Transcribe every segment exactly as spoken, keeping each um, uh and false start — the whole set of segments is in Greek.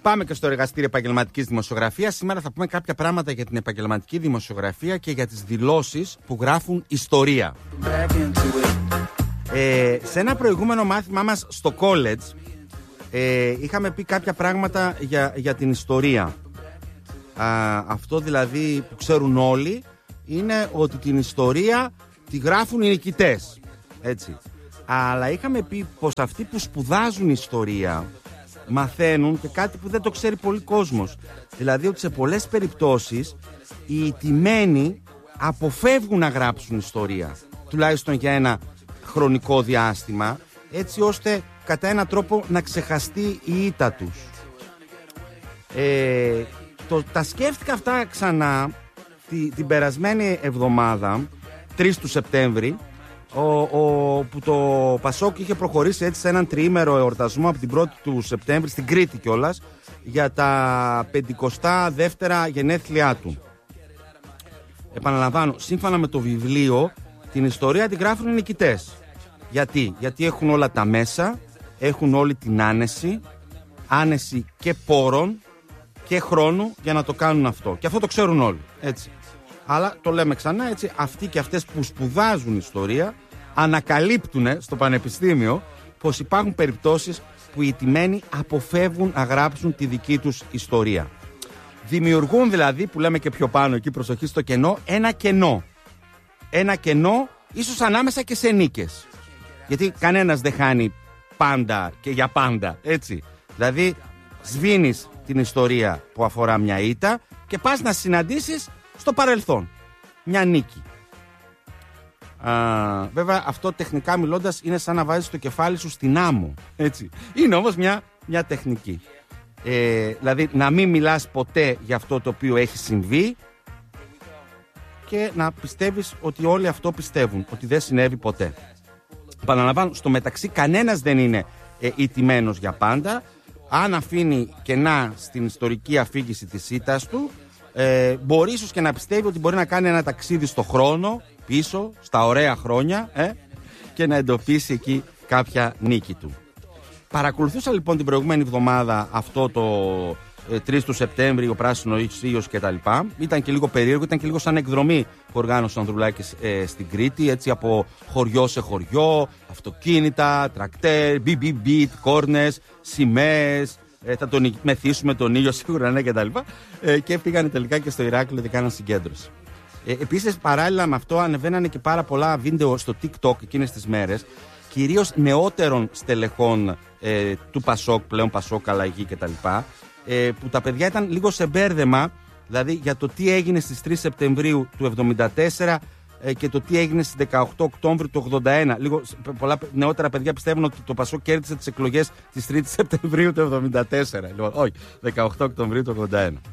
Πάμε και στο εργαστήριο επαγγελματικής δημοσιογραφίας. Σήμερα θα πούμε κάποια πράγματα για την επαγγελματική δημοσιογραφία και για τις δηλώσεις που γράφουν ιστορία. Ε, σε ένα προηγούμενο μάθημά μας στο college ε, είχαμε πει κάποια πράγματα για, για την ιστορία. Α, αυτό δηλαδή που ξέρουν όλοι είναι ότι την ιστορία τη γράφουν οι νικητές. Έτσι. Αλλά είχαμε πει πως αυτοί που σπουδάζουν ιστορία μαθαίνουν και κάτι που δεν το ξέρει πολύ κόσμος. Δηλαδή ότι σε πολλές περιπτώσεις οι ηττημένοι αποφεύγουν να γράψουν ιστορία, τουλάχιστον για ένα χρονικό διάστημα, έτσι ώστε κατά έναν τρόπο να ξεχαστεί η ήττα τους. Ε, το, τα σκέφτηκα αυτά ξανά τη, την περασμένη εβδομάδα, τρεις του Σεπτέμβρη, ο, ο, που το Πασόκ είχε προχωρήσει έτσι σε έναν τριήμερο εορτασμό από την πρώτη του Σεπτέμβρη στην Κρήτη κιόλας για τα πεντηκοστά δεύτερα γενέθλιά του. Επαναλαμβάνω, σύμφωνα με το βιβλίο, την ιστορία τη γράφουν οι νικητές. Γιατί? Γιατί έχουν όλα τα μέσα, έχουν όλη την άνεση, άνεση και πόρων και χρόνου για να το κάνουν αυτό. Και αυτό το ξέρουν όλοι, έτσι. Αλλά το λέμε ξανά, έτσι, αυτοί και αυτές που σπουδάζουν ιστορία ανακαλύπτουν στο πανεπιστήμιο πως υπάρχουν περιπτώσεις που οι ηττημένοι αποφεύγουν να γράψουν τη δική τους ιστορία. Δημιουργούν δηλαδή, που λέμε και πιο πάνω εκεί, προσοχή στο κενό, ένα κενό. Ένα κενό ίσως ανάμεσα και σε νίκες. Γιατί κανένας δεν χάνει πάντα και για πάντα, έτσι. Δηλαδή σβήνεις την ιστορία που αφορά μια ήττα και πας να συναντήσεις στο παρελθόν μια νίκη. Α, βέβαια αυτό τεχνικά μιλώντας είναι σαν να βάζεις το κεφάλι σου στην άμμο, έτσι. Είναι όμως μια, μια τεχνική. Ε, δηλαδή να μην μιλάς ποτέ για αυτό το οποίο έχει συμβεί και να πιστεύεις ότι όλοι αυτό πιστεύουν, ότι δεν συνέβη ποτέ. Επαναλαμβάνω, στο μεταξύ κανένας δεν είναι ε, ηττημένος για πάντα. Αν αφήνει κενά στην ιστορική αφήγηση της ήττας του, ε, μπορεί ίσως και να πιστεύει ότι μπορεί να κάνει ένα ταξίδι στο χρόνο, πίσω, στα ωραία χρόνια, ε, και να εντοπίσει εκεί κάποια νίκη του. Παρακολουθούσα λοιπόν την προηγούμενη εβδομάδα αυτό το ε, τρεις του Σεπτέμβρη, ο πράσινος ήλιος και τα λοιπά. Ήταν και λίγο περίεργο, ήταν και λίγο σαν εκδρομή που οργάνωσε ο Ανδρουλάκης ε, στην Κρήτη, έτσι από χωριό σε χωριό, αυτοκίνητα, τρακτέρ, μπιμπιμπιτ, κόρνες, σημαίες, ε, θα τον μεθύσουμε τον ήλιο σίγουρα, ναι, και τα λοιπά. Ε, και πήγανε τελικά και στο Ηράκλειο και κάναν συγκέντρωση. Ε, επίσης παράλληλα με αυτό ανεβαίνανε και πάρα πολλά βίντεο στο TikTok εκείνες τις μέρες, κυρίως νεότερων στελεχών ε, του Πασόκ, πλέον Πασόκ, αλλαγή κτλ. Ε, που τα παιδιά ήταν λίγο σε μπέρδεμα, δηλαδή για το τι έγινε στις τρεις Σεπτεμβρίου του εβδομήντα τέσσερα ε, και το τι έγινε στις δεκαοκτώ Οκτώβρη του ογδόντα ένα. Λίγο, πολλά νεότερα παιδιά πιστεύουν ότι το Πασόκ κέρδισε τις εκλογές της τρεις Σεπτεμβρίου του εβδομήντα τέσσερα. Λοιπόν, όχι, δεκαοκτώ Οκτωβρίου του ογδόντα ένα.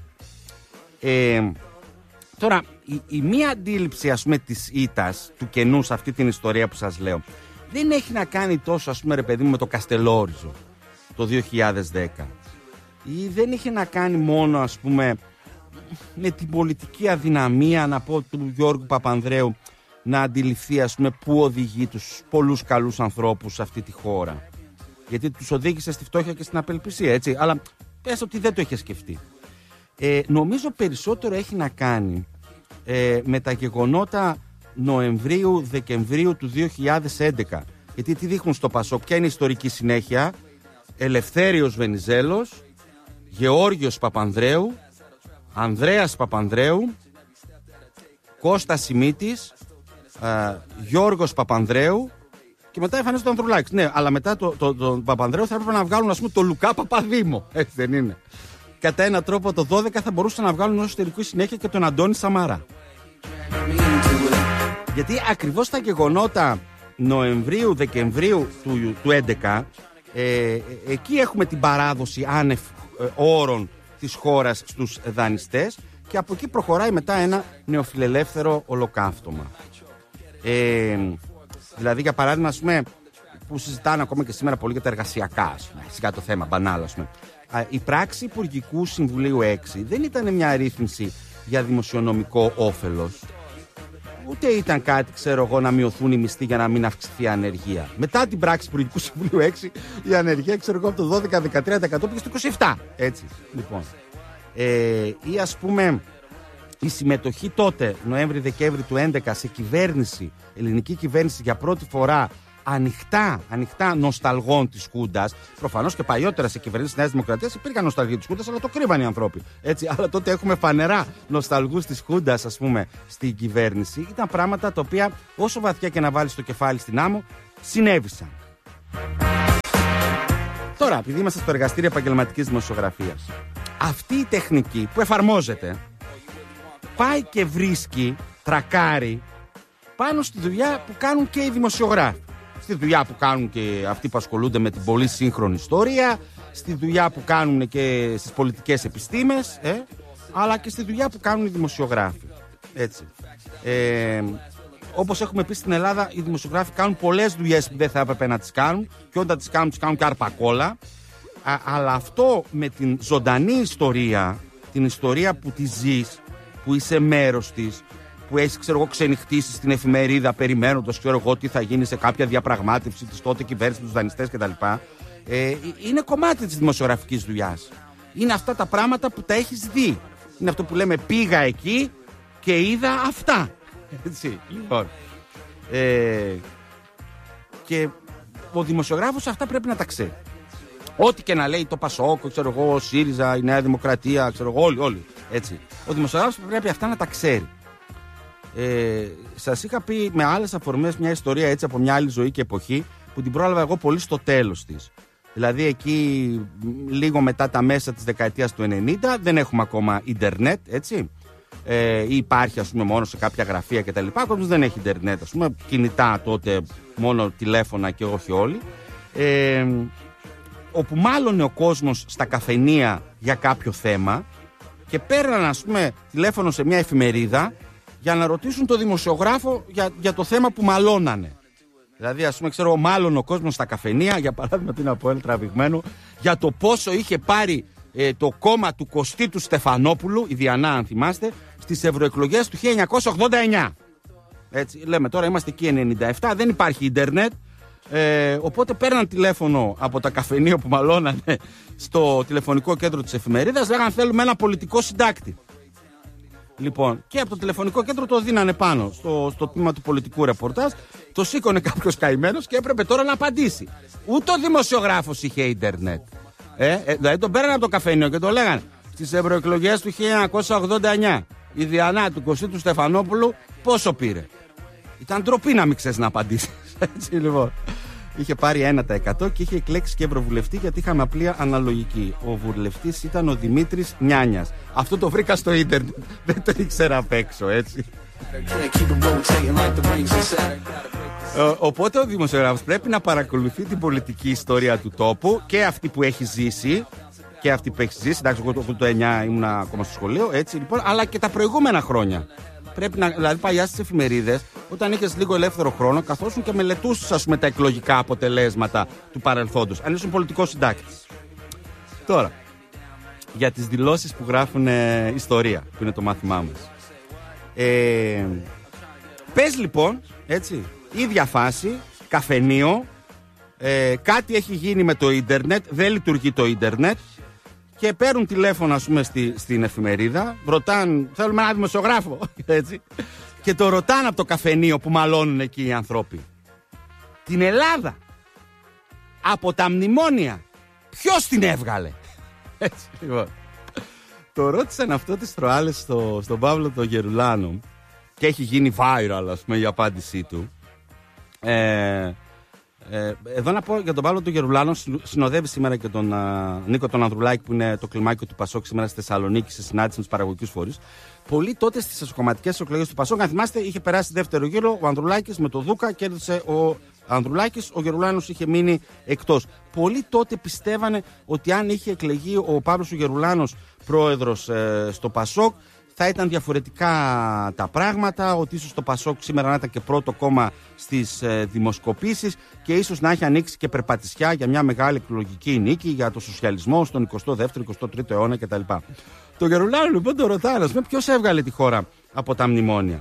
Ε, τώρα, η, η μία αντίληψη, ας πούμε, της ήττας, του κενού σε αυτή την ιστορία που σας λέω, δεν έχει να κάνει τόσο, ας πούμε, ρε παιδί μου, με το Καστελόριζο το δύο χιλιάδες δέκα. Ή δεν είχε να κάνει μόνο, ας πούμε, με την πολιτική αδυναμία, να πω, του Γιώργου Παπανδρέου να αντιληφθεί, ας πούμε, πού οδηγεί τους πολλούς καλούς ανθρώπους σε αυτή τη χώρα. Γιατί τους οδήγησε στη φτώχεια και στην απελπισία, έτσι. Αλλά πες ότι δεν το είχε σκεφτεί. Ε, νομίζω περισσότερο έχει να κάνει ε, με τα γεγονότα Νοεμβρίου-Δεκεμβρίου του δύο χιλιάδες έντεκα. Γιατί τι δείχνουν στο Πασόκ, ποια είναι η ιστορική συνέχεια? Ελευθέριος Βενιζέλος, Γεώργιος Παπανδρέου, Ανδρέας Παπανδρέου, Κώστας Σιμίτης, ε, Γιώργος Παπανδρέου και μετά εμφανίζεται ο Ανδρουλάκης. Ναι, αλλά μετά τον το, το, το Παπανδρέου θα έπρεπε να βγάλουν, ας πούμε, το Λουκά Παπαδήμο. Έτσι δεν είναι? Κατά έναν τρόπο το δώδεκα θα μπορούσαν να βγάλουν ως εσωτερική συνέχεια και τον Αντώνη Σαμαρά. Γιατί ακριβώς τα γεγονότα Νοεμβρίου-Δεκεμβρίου του, του έντεκα, ε, ε, εκεί έχουμε την παράδοση άνευ ε, όρων της χώρας στους δανειστές και από εκεί προχωράει μετά ένα νεοφιλελεύθερο ολοκαύτωμα. Ε, δηλαδή, για παράδειγμα, ας πούμε, που συζητάνε ακόμα και σήμερα πολύ για τα εργασιακά, ας πούμε, φυσικά το θέμα, μπανάλ, ας πούμε. Η πράξη Υπουργικού Συμβουλίου έξι δεν ήταν μια ρύθμιση για δημοσιονομικό όφελος. ούτε ήταν κάτι, ξέρω εγώ, να μειωθούν οι μισθοί για να μην αυξηθεί η ανεργία. Μετά την πράξη του Υπουργικού Συμβουλίου έξι, η ανεργία, ξέρω εγώ, από το δώδεκα με δεκατρία τοις εκατό πήγε στο είκοσι επτά τοις εκατό. Έτσι, λοιπόν. Ε, ή ας πούμε η συμμετοχή τότε, Νοέμβρη-Δεκέμβρη του έντεκα, σε κυβέρνηση, ελληνική κυβέρνηση για πρώτη φορά, ανοιχτά, ανοιχτά νοσταλγών της Χούντας. Προφανώς και παλιότερα σε κυβερνήσεις της Νέας Δημοκρατίας υπήρχαν νοσταλγοί της Χούντας, αλλά το κρύβαν οι άνθρωποι. Έτσι, αλλά τότε έχουμε φανερά νοσταλγούς της Χούντας, ας πούμε, στην κυβέρνηση. Ήταν πράγματα τα οποία, όσο βαθιά και να βάλεις το κεφάλι στην άμμο, συνέβησαν. Τώρα, επειδή είμαστε στο εργαστήριο επαγγελματικής δημοσιογραφίας, αυτή η τεχνική που εφαρμόζεται πάει και βρίσκει, τρακάρει πάνω στη δουλειά που κάνουν και οι δημοσιογράφοι. Στη δουλειά που κάνουν και αυτοί που ασχολούνται με την πολύ σύγχρονη ιστορία, στη δουλειά που κάνουν και στις πολιτικές επιστήμες, ε, αλλά και στη δουλειά που κάνουν οι δημοσιογράφοι. Έτσι. Ε, όπως έχουμε πει στην Ελλάδα, οι δημοσιογράφοι κάνουν πολλές δουλειές που δεν θα έπρεπε να τις κάνουν και όταν τις κάνουν, τις κάνουν και αρπακόλα. Α, αλλά αυτό με την ζωντανή ιστορία, την ιστορία που τη ζεις, που είσαι μέρος της, που έχεις, ξέρω εγώ, ξενυχτήσει στην εφημερίδα περιμένοντας, ξέρω εγώ, τι θα γίνει σε κάποια διαπραγμάτευση της τότε κυβέρνησης, τους δανειστές κτλ. Ε, είναι κομμάτι της δημοσιογραφικής δουλειάς. Είναι αυτά τα πράγματα που τα έχεις δει. Είναι αυτό που λέμε πήγα εκεί και είδα αυτά. Έτσι, λοιπόν. Ε, και ο δημοσιογράφος αυτά πρέπει να τα ξέρει. Ό,τι και να λέει το Πασόκ, ξέρω εγώ, ο ΣΥΡΙΖΑ, η Νέα Δημοκρατία, ξέρω εγώ, όλοι, όλοι. Έτσι. Ο δημοσιογράφος πρέπει αυτά να τα ξέρει. Ε, σας είχα πει με άλλες αφορμές μια ιστορία έτσι από μια άλλη ζωή και εποχή που την πρόλαβα εγώ πολύ στο τέλος της. Δηλαδή εκεί λίγο μετά τα μέσα της δεκαετίας του ενενήντα δεν έχουμε ακόμα ίντερνετ, έτσι. Ε, ή υπάρχει ας πούμε μόνο σε κάποια γραφεία κτλ. Ο κόσμος δεν έχει ίντερνετ, ας πούμε, κινητά τότε, μόνο τηλέφωνα και όχι όλοι. Ε, όπου μάλλον ο κόσμος στα καφενεία για κάποιο θέμα και παίρναν ας πούμε τηλέφωνο σε μια εφημερίδα για να ρωτήσουν το δημοσιογράφο για, για το θέμα που μαλώνανε. Δηλαδή, ας πούμε, ξέρω, μάλλον ο κόσμος στα καφενεία, για παράδειγμα, τι να πω, ένα τραβηγμένο, για το πόσο είχε πάρει ε, το κόμμα του Κωστή του Στεφανόπουλου, η Διανά, αν θυμάστε, στις ευρωεκλογές του χίλια εννιακόσια ογδόντα εννιά. Έτσι, λέμε τώρα, είμαστε εκεί ενενήντα επτά, δεν υπάρχει ίντερνετ. Ε, οπότε παίρναν τηλέφωνο από τα καφενεία που μαλώνανε στο τηλεφωνικό κέντρο της εφημερίδας, λέγανε θέλουμε ένα πολιτικό συντάκτη. Λοιπόν, και από το τηλεφωνικό κέντρο το δίνανε πάνω στο, στο τμήμα του πολιτικού ρεπορτάζ. Το σήκωνε κάποιος καημένος και έπρεπε τώρα να απαντήσει. Ούτε ο δημοσιογράφος είχε ίντερνετ. Ε, ε, δηλαδή τον πέρανε από το καφενείο και το λέγανε στις ευρωεκλογές του χίλια εννιακόσια ογδόντα εννιά η Διανά του Κωστή του Στεφανόπουλου πόσο πήρε. Ήταν ντροπή να μην ξέρεις να απαντήσεις. Έτσι λοιπόν. Είχε πάρει ένα τοις εκατό και είχε εκλέξει και ευρωβουλευτή γιατί είχαμε απλή αναλογική. Ο βουλευτής ήταν ο Δημήτρης Νιάνιας. Αυτό το βρήκα στο ίντερνετ. Δεν το ήξερα απ' έξω, έτσι. Ο, οπότε ο δημοσιογράφος πρέπει να παρακολουθεί την πολιτική ιστορία του τόπου και αυτή που έχει ζήσει. Και αυτή που έχει ζήσει. Εντάξει, εγώ το, το εννιά ήμουν ακόμα στο σχολείο, έτσι λοιπόν, αλλά και τα προηγούμενα χρόνια. Πρέπει να, δηλαδή, παλιά στις εφημερίδες, όταν είχες λίγο ελεύθερο χρόνο, καθόσουν και μελετούσες, ας πούμε, τα εκλογικά αποτελέσματα του παρελθόντος. Αν ήσουν πολιτικός συντάκτης. Τώρα, για τις δηλώσεις που γράφουν ε, ιστορία, που είναι το μάθημά μας. Ε, πες λοιπόν, έτσι, ίδια φάση, καφενείο, ε, κάτι έχει γίνει με το ίντερνετ, δεν λειτουργεί το ίντερνετ. Και παίρνουν τηλέφωνο, ας πούμε, στη, στην εφημερίδα, ρωτάνε, θέλουμε ένα δημοσιογράφο, έτσι, και το ρωτάνε από το καφενείο που μαλώνουν εκεί οι ανθρώποι. Την Ελλάδα, από τα μνημόνια, ποιος την έβγαλε? Έτσι, λοιπόν. Το ρώτησαν αυτό τις προάλλες στο, στον Παύλο τον Γερουλάνο και έχει γίνει viral, ας πούμε, η απάντησή του. Ε... Ε, εδώ να πω για τον Παύλο τον Γερουλάνο, συνοδεύει σήμερα και τον α, Νίκο τον Ανδρουλάκη που είναι το κλιμάκιο του Πασόκ σήμερα στη Θεσσαλονίκη σε συνάντηση με τους παραγωγικούς φορείς. Πολλοί τότε στις εσωκομματικές εκλογές του Πασόκ, αν θυμάστε, είχε περάσει δεύτερο γύρο ο Ανδρουλάκης με το Δούκα, κέρδισε ο Ανδρουλάκης, ο Γερουλάνος είχε μείνει εκτός. Πολλοί τότε πιστεύανε ότι αν είχε εκλεγεί ο Παύλος ο Γερουλάνος πρόεδρος ε, στο Πασόκ, θα ήταν διαφορετικά τα πράγματα, ότι ίσως το Πασόκ σήμερα να ήταν και πρώτο κόμμα στις ε, δημοσκοπήσεις και ίσως να έχει ανοίξει και περπατησιά για μια μεγάλη εκλογική νίκη για το σοσιαλισμό στον εικοστό δεύτερο εικοστό τρίτο αιώνα κτλ. Το Γερουλάνο λοιπόν το ρωτάνε, ποιος έβγαλε τη χώρα από τα μνημόνια.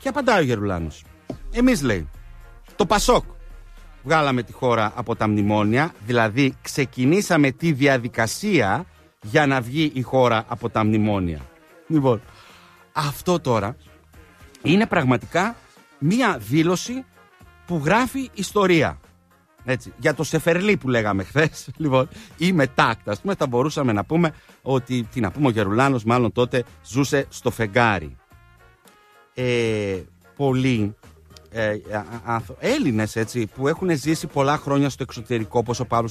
Και απαντάει ο Γερουλάνος. Εμείς, λέει, το Πασόκ βγάλαμε τη χώρα από τα μνημόνια, δηλαδή ξεκινήσαμε τη διαδικασία για να βγει η χώρα από τα μνημόνια. Λοιπόν, αυτό τώρα είναι πραγματικά μία δήλωση που γράφει ιστορία. Έτσι, για το Σεφερλί που λέγαμε χθες, λοιπόν, ή με τάκτ, ας πούμε, θα μπορούσαμε να πούμε ότι, τι να πούμε, ο Γερουλάνος μάλλον τότε ζούσε στο φεγγάρι. Ε, πολλοί ε, α, α, Έλληνες, έτσι, που έχουν ζήσει πολλά χρόνια στο εξωτερικό, όπως ο Παύλος